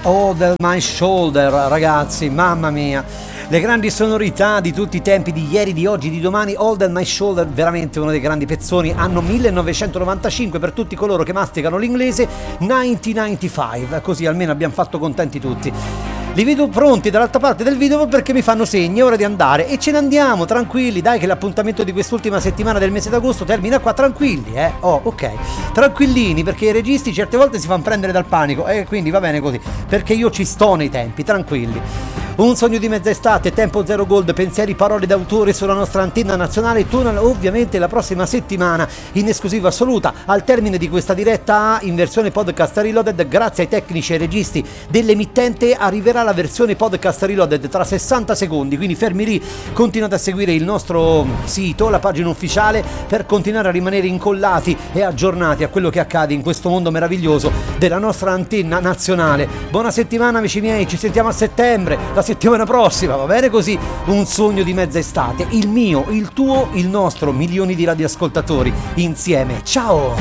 Over My Shoulder, ragazzi, mamma mia, le grandi sonorità di tutti i tempi, di ieri, di oggi, di domani. Over My Shoulder, veramente uno dei grandi pezzoni, anno 1995, per tutti coloro che masticano l'inglese, 1995, così almeno abbiamo fatto contenti tutti. Li vedo pronti dall'altra parte del video perché mi fanno segni, è ora di andare e ce ne andiamo, tranquilli, dai che l'appuntamento di quest'ultima settimana del mese d'agosto termina qua, tranquilli, oh, ok, tranquillini, perché i registi certe volte si fanno prendere dal panico e quindi va bene così, perché io ci sto nei tempi, tranquilli. Un sogno di mezza estate, Tempo Zero Gold, pensieri, parole d'autore sulla nostra antenna nazionale, torna ovviamente la prossima settimana in esclusiva assoluta al termine di questa diretta in versione podcast reloaded. Grazie ai tecnici e ai registi dell'emittente arriverà la versione podcast reloaded tra 60 secondi, quindi fermi lì, continuate a seguire il nostro sito, la pagina ufficiale, per continuare a rimanere incollati e aggiornati a quello che accade in questo mondo meraviglioso della nostra antenna nazionale. Buona settimana amici miei, ci sentiamo a settembre, la settimana prossima, va bene così? Un sogno di mezza estate, il mio, il tuo, il nostro, milioni di radioascoltatori insieme. Ciao!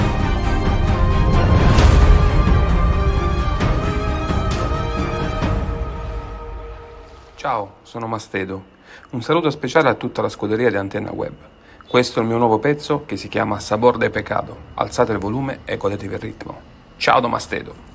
Ciao, sono Mastedo. Un saluto speciale a tutta la scuderia di Antenna Web. Questo è il mio nuovo pezzo che si chiama Sabor de Pecado. Alzate il volume e godetevi il ritmo. Ciao da Mastedo.